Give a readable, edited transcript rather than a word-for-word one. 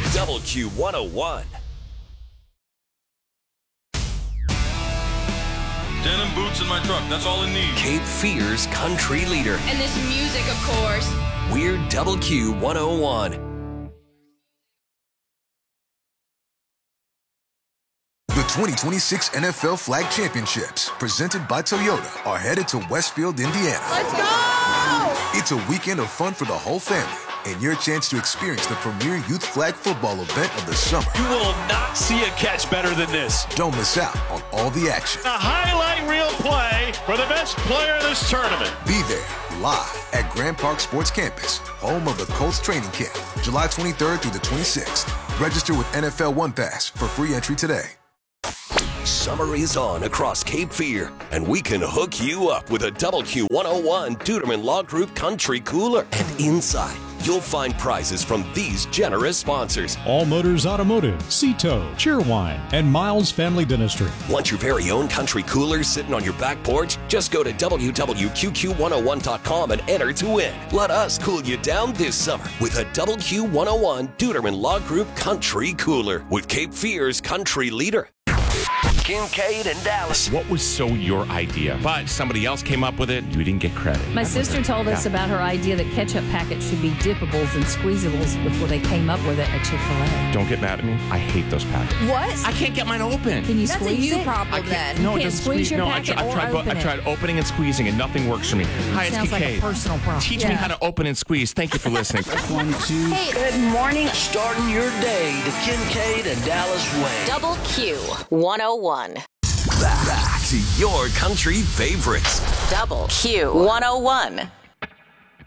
Double Q 101. Denim boots in my truck. That's all it needs. Cape Fear's country leader. And this music, of course. We're Double Q 101. The 2026 NFL Flag Championships, presented by Toyota, are headed to Westfield, Indiana. Let's go! It's a weekend of fun for the whole family and your chance to experience the premier youth flag football event of the summer. You will not see a catch better than this. Don't miss out on all the action. A highlight reel play for the best player in this tournament. Be there live at Grand Park Sports Campus, home of the Colts training camp, July 23rd through the 26th. Register with NFL One Pass for free entry today. Summer is on across Cape Fear, and we can hook you up with a Double Q 101 Duderman Law Group Country Cooler. And inside, you'll find prizes from these generous sponsors. All Motors Automotive, Cito, Cheerwine, and Miles Family Dentistry. Want your very own country cooler sitting on your back porch? Just go to www.qqq101.com and enter to win. Let us cool you down this summer with a Double Q 101 Duderman Law Group Country Cooler with Cape Fear's country leader. Kincaid and Dallas. What was so your idea? But somebody else came up with it. You didn't get credit. My sister told us about her idea that ketchup packets should be dippables and squeezables before they came up with it at Chick-fil-A. Don't get mad at me. I hate those packets. What? I can't get mine open. Can you That's squeeze a you it? problem then. No, You it can't doesn't squeeze your No, packet or open I tried opening and squeezing, and nothing works for me. Hi, it's Sounds like a Kincaid. personal problem. Teach me how to open and squeeze. Thank you for listening. Hey, Good morning. Starting your day the Kincaid and Dallas way. Double Q 101. Back to your country favorites. Double Q 101.